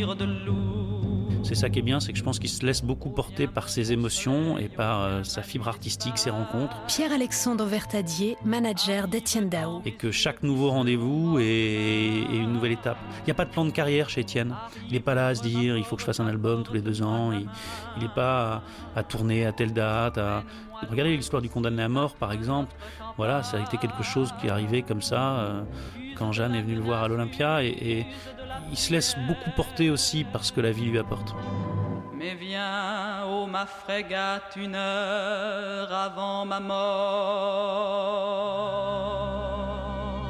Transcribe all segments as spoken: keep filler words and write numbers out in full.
rire de loup. C'est ça qui est bien, c'est que je pense qu'il se laisse beaucoup porter par ses émotions et par euh, sa fibre artistique, ses rencontres. Pierre-Alexandre Vertadier, manager d'Étienne Dao. Et que chaque nouveau rendez-vous est, est une nouvelle étape. Il n'y a pas de plan de carrière chez Étienne. Il n'est pas là à se dire il faut que je fasse un album tous les deux ans. Il n'est pas à, à tourner à telle date. À... Regardez l'histoire du condamné à mort, par exemple. Voilà, ça a été quelque chose qui est arrivé comme ça euh, quand Jeanne est venue le voir à l'Olympia. Et, et il se laisse beaucoup porter aussi par ce que la vie lui apporte. Mais viens, ô ma frégate, une heure avant ma mort.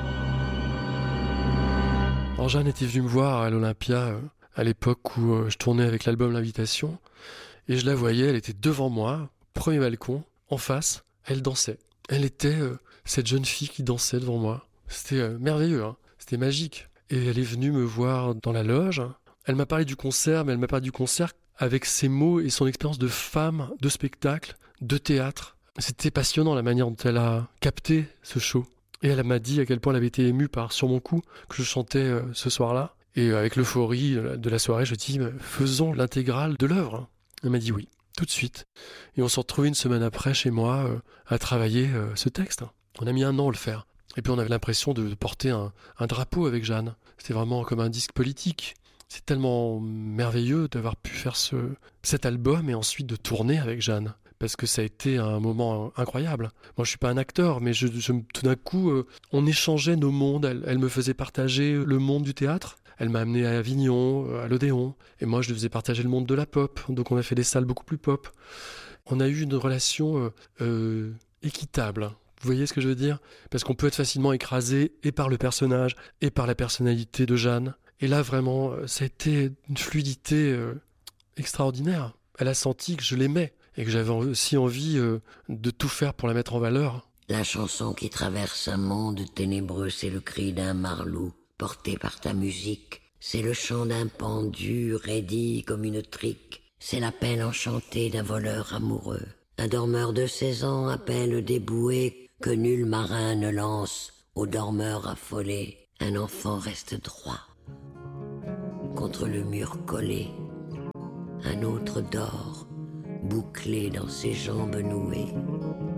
Alors Jeanne était venue me voir à l'Olympia euh, à l'époque où euh, je tournais avec l'album L'Invitation. Et je la voyais, elle était devant moi, premier balcon, en face, elle dansait. Elle était euh, cette jeune fille qui dansait devant moi. C'était euh, merveilleux, hein, c'était magique. Et elle est venue me voir dans la loge. Elle m'a parlé du concert, mais elle m'a parlé du concert avec ses mots et son expérience de femme, de spectacle, de théâtre. C'était passionnant la manière dont elle a capté ce show. Et elle m'a dit à quel point elle avait été émue par Sur mon cou que je chantais euh, ce soir-là. Et euh, avec l'euphorie de la soirée, je dis « faisons l'intégrale de l'œuvre ». Elle m'a dit oui, tout de suite. Et on s'est retrouvés une semaine après chez moi euh, à travailler euh, ce texte. On a mis un an à le faire. Et puis on avait l'impression de porter un, un drapeau avec Jeanne. C'était vraiment comme un disque politique. C'est tellement merveilleux d'avoir pu faire ce, cet album et ensuite de tourner avec Jeanne. Parce que ça a été un moment incroyable. Moi, je suis pas un acteur, mais je, je, tout d'un coup, euh, on échangeait nos mondes. Elle, elle me faisait partager le monde du théâtre. Elle m'a amené à Avignon, à l'Odéon. Et moi, je lui faisais partager le monde de la pop. Donc on a fait des salles beaucoup plus pop. On a eu une relation euh, euh, équitable. Vous voyez ce que je veux dire ? Parce qu'on peut être facilement écrasé et par le personnage et par la personnalité de Jeanne. Et là, vraiment, ça a été une fluidité euh, extraordinaire. Elle a senti que je l'aimais et que j'avais aussi envie euh, de tout faire pour la mettre en valeur. La chanson qui traverse un monde ténébreux, c'est le cri d'un marlou porté par ta musique. C'est le chant d'un pendu raidi comme une trique. C'est l'appel enchanté d'un voleur amoureux. Un dormeur de seize ans appelle des bouées que nul marin ne lance au dormeur affolé. Un enfant reste droit contre le mur collé. Un autre dort, bouclé dans ses jambes nouées.